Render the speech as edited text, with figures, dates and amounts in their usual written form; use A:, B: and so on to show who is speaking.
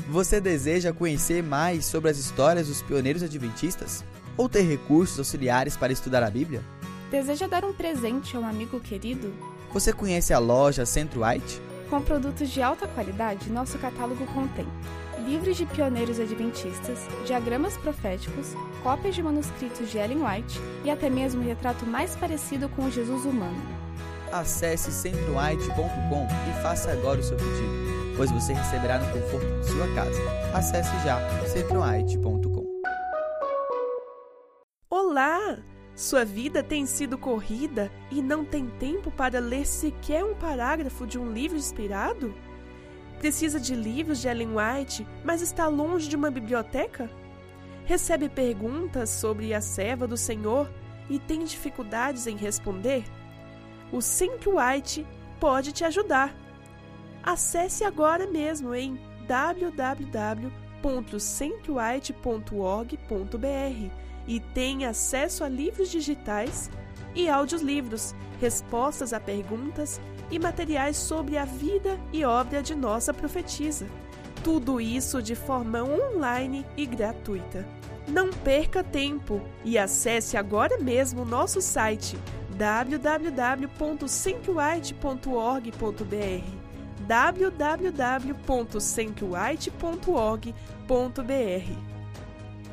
A: Você deseja conhecer mais sobre as histórias dos pioneiros adventistas? Ou ter recursos auxiliares para estudar a Bíblia?
B: Deseja dar um presente a um amigo querido?
A: Você conhece a loja Centro White?
B: Com produtos de alta qualidade, nosso catálogo contém livros de pioneiros adventistas, diagramas proféticos, cópias de manuscritos de Ellen White e até mesmo um retrato mais parecido com o Jesus humano.
A: Acesse centrowhite.com e faça agora o seu pedido, pois você receberá no conforto de sua casa. Acesse já centrowhite.com.
C: Olá! Sua vida tem sido corrida e não tem tempo para ler sequer um parágrafo de um livro inspirado? Precisa de livros de Ellen White, mas está longe de uma biblioteca? Recebe perguntas sobre a serva do Senhor e tem dificuldades em responder? O Centro White pode te ajudar. Acesse agora mesmo em www.centrowhite.org.br e tenha acesso a livros digitais e audiolivros, respostas a perguntas e materiais sobre a vida e obra de nossa profetisa. Tudo isso de forma online e gratuita. Não perca tempo e acesse agora mesmo o nosso site www.centrowhite.org.br www.centrowhite.org.br